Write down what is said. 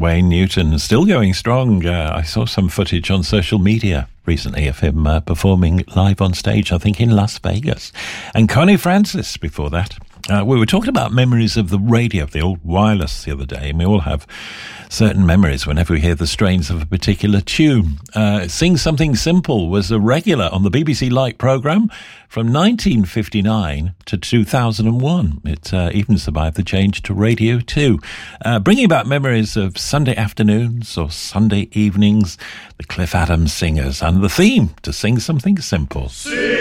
Wayne Newton, still going strong. I saw some footage on social media recently of him performing live on stage, I think in Las Vegas. And Connie Francis before that. We were talking about memories of the radio, of the old wireless the other day, and we all have certain memories whenever we hear the strains of a particular tune. Sing Something Simple was a regular on the BBC Light programme from 1959 to 2001. It even survived the change to Radio 2, bringing back memories of Sunday afternoons or Sunday evenings, the Cliff Adams Singers, and the theme to Sing Something Simple.